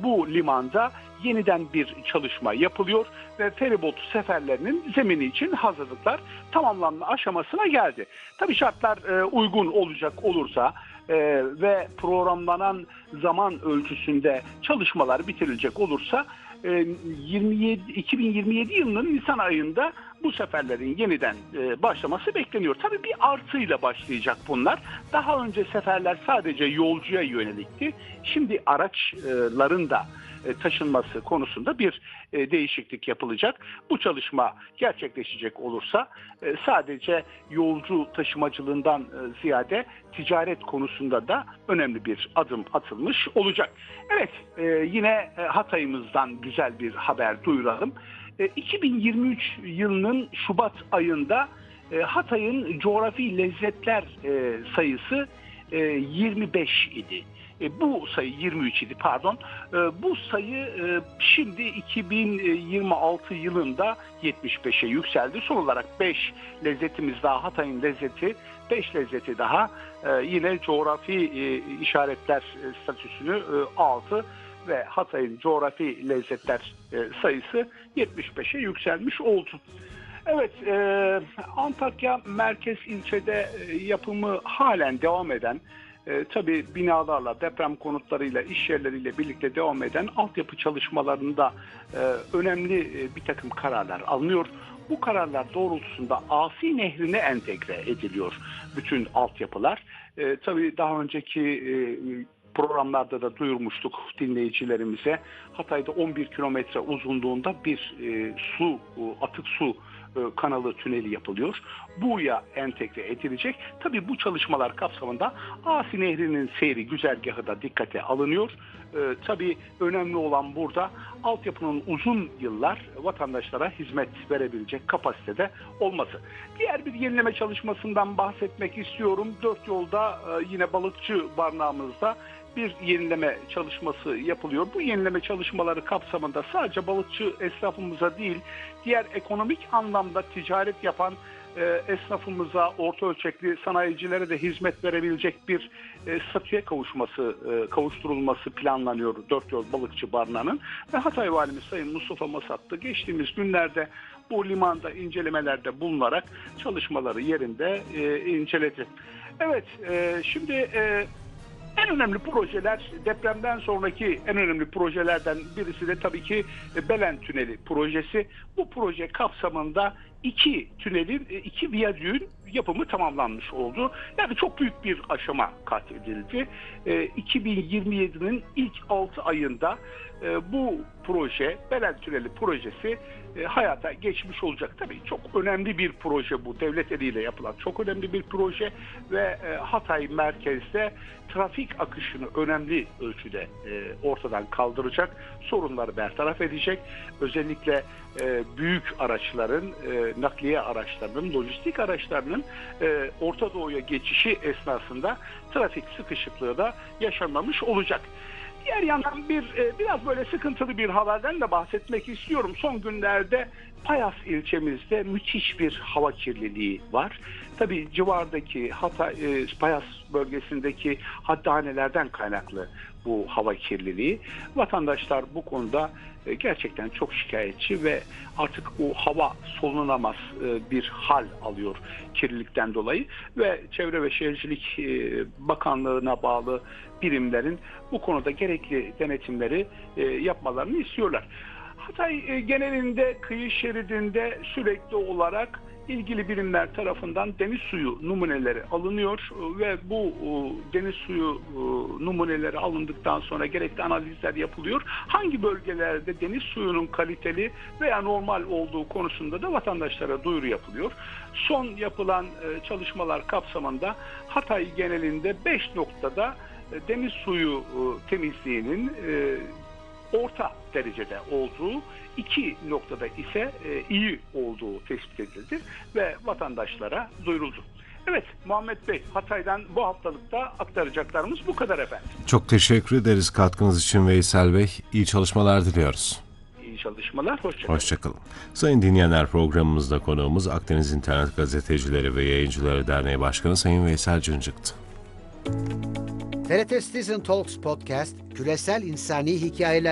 bu limanda yeniden bir çalışma yapılıyor ve feribot seferlerinin zemini için hazırlıklar tamamlanma aşamasına geldi. Tabii şartlar uygun olacak olursa ve programlanan zaman ölçüsünde çalışmalar bitirilecek olursa 2027 yılının Nisan ayında bu seferlerin yeniden başlaması bekleniyor. Tabii bir artıyla başlayacak bunlar. Daha önce seferler sadece yolcuya yönelikti. Şimdi araçların da taşınması konusunda bir değişiklik yapılacak. Bu çalışma gerçekleşecek olursa sadece yolcu taşımacılığından ziyade ticaret konusunda da önemli bir adım atılmış olacak. Evet, yine Hatay'ımızdan güzel bir haber duyuralım. 2023 yılının Şubat ayında Hatay'ın coğrafi lezzetler sayısı 25 idi. Bu sayı 23 idi pardon. Bu sayı şimdi 2026 yılında 75'e yükseldi. Son olarak 5 lezzetimiz daha, Hatay'ın lezzeti, 5 lezzeti daha yine coğrafi işaretler statüsünü aldı ve Hatay'ın coğrafi lezzetler sayısı 75'e yükselmiş oldu. Evet, Antakya merkez ilçede yapımı halen devam eden, tabii binalarla, deprem konutlarıyla, iş yerleriyle birlikte devam eden altyapı çalışmalarında önemli bir takım kararlar alınıyor. Bu kararlar doğrultusunda Asi Nehri'ne entegre ediliyor bütün altyapılar. Tabii daha önceki programlarda da duyurmuştuk dinleyicilerimize. Hatay'da 11 kilometre uzunluğunda bir atık su kanalı tüneli yapılıyor. Bu'ya entegre edilecek. Tabii bu çalışmalar kapsamında Asi Nehri'nin seyri güzergahı da dikkate alınıyor. Tabii önemli olan burada altyapının uzun yıllar vatandaşlara hizmet verebilecek kapasitede olması. Diğer bir yenileme çalışmasından bahsetmek istiyorum. Dört yolda yine balıkçı barınağımızda bir yenileme çalışması yapılıyor. Bu yenileme çalışmaları kapsamında sadece balıkçı esnafımıza değil, diğer ekonomik anlamda ticaret yapan esnafımıza, orta ölçekli sanayicilere de hizmet verebilecek bir statüye kavuşturulması planlanıyor Dört Yol Balıkçı Barınağı'nın. Ve Hatay Valimiz Sayın Mustafa Masatlı geçtiğimiz günlerde bu limanda incelemelerde bulunarak çalışmaları yerinde inceledi. Evet, şimdi en önemli projeler, depremden sonraki en önemli projelerden birisi de tabii ki Belen Tüneli projesi. Bu proje kapsamında iki tünelin, iki viyadüğün yapımı tamamlanmış oldu. Yani çok büyük bir aşama kat edildi. 2027'nin ilk 6 ayında bu proje, Belen Tüneli projesi hayata geçmiş olacak. Tabii çok önemli bir proje bu. Devlet eliyle yapılan çok önemli bir proje ve Hatay merkezde trafik akışını önemli ölçüde ortadan kaldıracak, sorunları bertaraf edecek. Özellikle büyük araçların, nakliye araçlarının, lojistik araçlarının Orta Doğu'ya geçişi esnasında trafik sıkışıklığı da yaşanmamış olacak. Diğer yandan biraz böyle sıkıntılı bir haberden de bahsetmek istiyorum. Son günlerde Payas ilçemizde müthiş bir hava kirliliği var. Tabii civardaki Payas bölgesindeki haddanelerden kaynaklı bu hava kirliliği. Vatandaşlar bu konuda gerçekten çok şikayetçi ve artık o hava solunamaz bir hal alıyor kirlilikten dolayı ve Çevre ve Şehircilik Bakanlığı'na bağlı birimlerin bu konuda gerekli denetimleri yapmalarını istiyorlar. Hatay genelinde kıyı şeridinde sürekli olarak ilgili birimler tarafından deniz suyu numuneleri alınıyor ve bu deniz suyu numuneleri alındıktan sonra gerekli analizler yapılıyor. Hangi bölgelerde deniz suyunun kaliteli veya normal olduğu konusunda da vatandaşlara duyuru yapılıyor. Son yapılan çalışmalar kapsamında Hatay genelinde 5 noktada deniz suyu temizliğinin orta derecede olduğu, 2 noktada ise iyi olduğu tespit edildi ve vatandaşlara duyuruldu. Evet Muhammed Bey, Hatay'dan bu haftalıkta aktaracaklarımız bu kadar efendim. Çok teşekkür ederiz katkınız için Veysel Bey. İyi çalışmalar diliyoruz. İyi çalışmalar, hoşçakalın. Hoşçakalın. Sayın dinleyenler, programımızda konuğumuz Akdeniz İnternet Gazetecileri ve Yayıncıları Derneği Başkanı Sayın Veysel Cıncık'tı. TRT Citizen Talks Podcast, küresel insani hikayeler